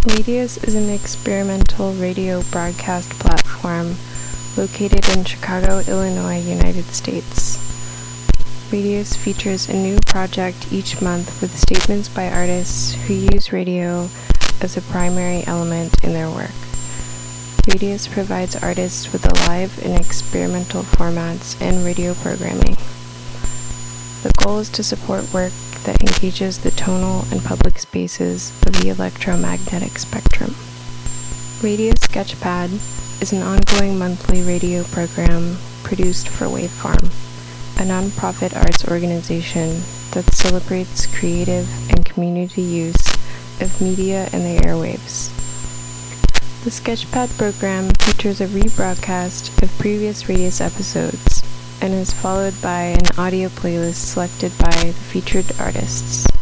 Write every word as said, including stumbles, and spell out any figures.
Radius is an experimental radio broadcast platform located in Chicago, Illinois, United States. Radius features a new project each month with statements by artists who use radio as a primary element in their work. Radius provides artists with live and experimental formats and radio programming. The goal is to support work that engages the tonal and public spaces of the electromagnetic spectrum. Radius Sketchpad is an ongoing monthly radio program produced for Waveform, a nonprofit arts organization that celebrates creative and community use of media and the airwaves. The Sketchpad program features a rebroadcast of previous Radius episodes and is followed by an audio playlist selected by the featured artists.